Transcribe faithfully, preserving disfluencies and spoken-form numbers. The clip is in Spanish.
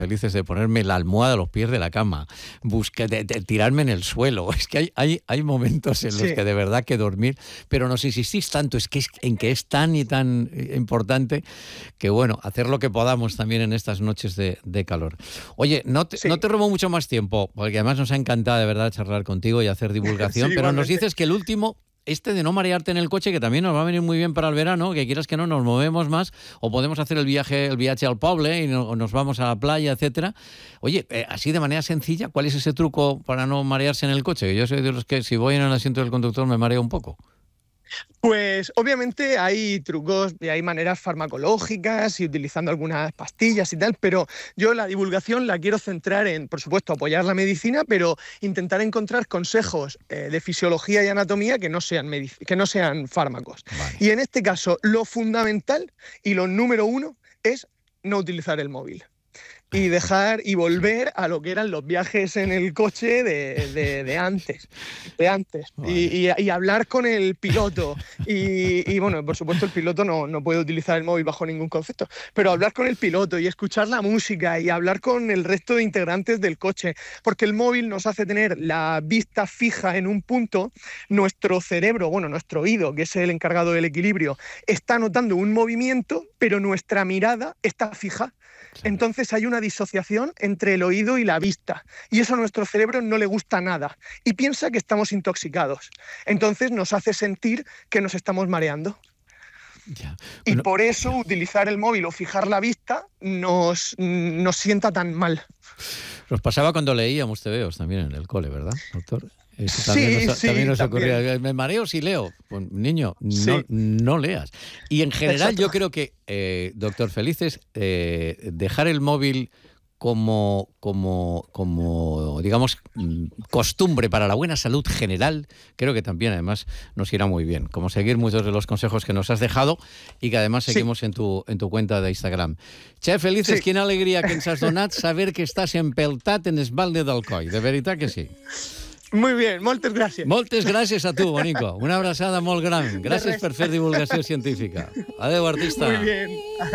felices de ponerme la almohada a los pies de la cama, buscar, de, de tirarme en el suelo. Es que hay, hay, hay momentos en los Sí. que de verdad que dormir, pero nos insistís tanto es que es, en que es tan y tan importante que, bueno, hacer lo que podamos también en estas noches de, de calor. Oye, no te, Sí. no te robo mucho más tiempo, porque además nos ha encantado de verdad charlar contigo y hacer divulgación, Sí, pero nos igualmente. dices que el último... Este de no marearte en el coche, que también nos va a venir muy bien para el verano, que quieras que no, nos movemos más, o podemos hacer el viaje el viaje al poble y no, nos vamos a la playa, etcétera. Oye, eh, así de manera sencilla, ¿cuál es ese truco para no marearse en el coche? Que yo soy de los que si voy en el asiento del conductor me mareo un poco. Pues obviamente hay trucos y hay maneras farmacológicas y utilizando algunas pastillas y tal, pero yo la divulgación la quiero centrar en, por supuesto, apoyar la medicina, pero intentar encontrar consejos eh, de fisiología y anatomía que no sean, medic- que no sean fármacos. Vale. Y en este caso, lo fundamental y lo número uno es no utilizar el móvil. Y dejar y volver a lo que eran los viajes en el coche de, de, de antes, de antes. Vale. Y, y, y hablar con el piloto. Y, y bueno, por supuesto el piloto no, no puede utilizar el móvil bajo ningún concepto, pero hablar con el piloto y escuchar la música y hablar con el resto de integrantes del coche, porque el móvil nos hace tener la vista fija en un punto, nuestro cerebro, bueno, nuestro oído, que es el encargado del equilibrio, está notando un movimiento, pero nuestra mirada está fija. Entonces hay una disociación entre el oído y la vista y eso a nuestro cerebro no le gusta nada y piensa que estamos intoxicados. Entonces nos hace sentir que nos estamos mareando. Ya. Y Bueno, por eso utilizar el móvil o fijar la vista nos, nos sienta tan mal. nos pasaba cuando leíamos tebeos también en el cole, ¿verdad, doctor? Eso también Sí, nos, sí, también nos también. ocurría. Me mareo si leo. Pues, niño, no, Sí. no leas. Y en general Exacto. yo creo que, eh, doctor Felices, eh, dejar el móvil como, como, como, digamos, mm, costumbre para la buena salud general, creo que también además nos irá muy bien. Como seguir muchos de los consejos que nos has dejado y que además Sí. seguimos en tu, en tu cuenta de Instagram. Che, Felices, Sí. quina alegria que ens has donat saber que estàs empeltat en el balde d'Alcoi. De veritat que sí. Muy bien, moltes gràcies. Moltes gràcies a tu, Bonico. Una abraçada molt gran. Gràcies res. per fer divulgació científica. Adéu, artista. Muy bien.